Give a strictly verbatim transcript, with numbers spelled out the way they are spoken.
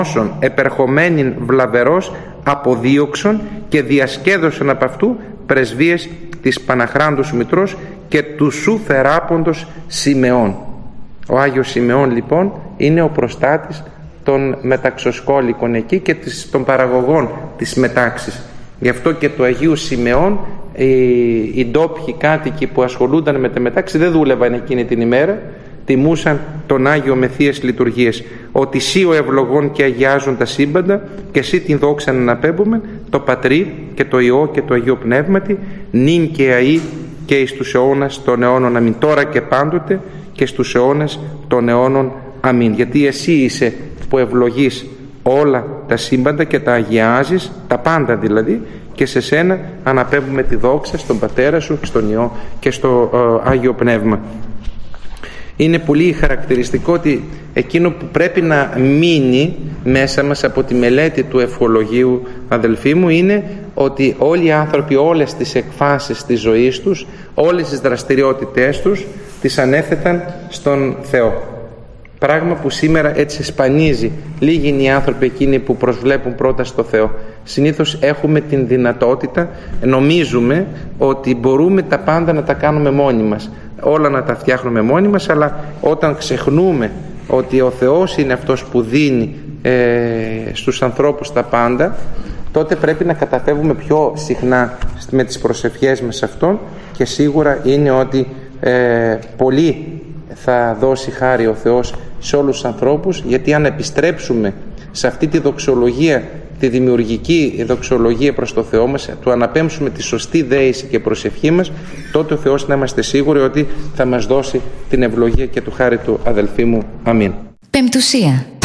όσων επερχομένην βλαβερός αποδίωξον και διασκέδωσαν από αυτού πρεσβείες της Παναχράντους Μητρός και του σου θεράποντος Σιμεών. Ο Άγιος Σιμεών λοιπόν είναι ο προστάτης των μεταξοσκόλικων εκεί και των παραγωγών της μετάξης. Γι' αυτό και του Αγίου Σιμεών οι, οι ντόπιοι κάτοικοι που ασχολούνταν με τη μετάξη δεν δούλευαν εκείνη την ημέρα, τιμούσαν τον Άγιο με θείες λειτουργίες. Ότι σύ ο ευλογών και αγιάζουν τα σύμπαντα και σύ την δόξα να αναπέμπουμε το Πατρί και το Υιό και το Αγίο Πνεύματι νυν και αεί και εις τους αιώνας των αιώνων αμήν. Τώρα και πάντοτε και στους αιώνας των αιώνων αμήν. Γιατί εσύ είσαι που ευλογείς όλα τα σύμπαντα και τα αγιάζεις, τα πάντα δηλαδή, και σε σένα αναπέμπουμε τη δόξα στον Πατέρα σου, στον Υιό και στο ε, Άγιο Πνεύμα. Είναι πολύ χαρακτηριστικό ότι εκείνο που πρέπει να μείνει μέσα μας από τη μελέτη του ευχολογίου, αδελφοί μου, είναι ότι όλοι οι άνθρωποι όλες τις εκφάσεις της ζωής τους, όλες τις δραστηριότητές τους τις ανέθεταν στον Θεό. Πράγμα που σήμερα έτσι σπανίζει. Λίγοι είναι οι άνθρωποι εκείνοι που προσβλέπουν πρώτα στο Θεό. Συνήθως έχουμε την δυνατότητα, νομίζουμε ότι μπορούμε τα πάντα να τα κάνουμε μόνοι μας, όλα να τα φτιάχνουμε μόνοι μας, αλλά όταν ξεχνούμε ότι ο Θεός είναι αυτός που δίνει ε, στους ανθρώπους τα πάντα, τότε πρέπει να καταφεύγουμε πιο συχνά με τις προσευχές μας σε Αυτόν, και σίγουρα είναι ότι ε, πολύ θα δώσει χάρη ο Θεός σε όλους τους ανθρώπους, γιατί αν επιστρέψουμε σε αυτή τη δοξολογία, τη δημιουργική δοξολογία προς το Θεό μας, του αναπέμψουμε τη σωστή δέηση και προσευχή μας, τότε ο Θεός να είμαστε σίγουροι ότι θα μας δώσει την ευλογία και του χάρη του, αδελφοί μου. Αμήν. Πεμπτουσία.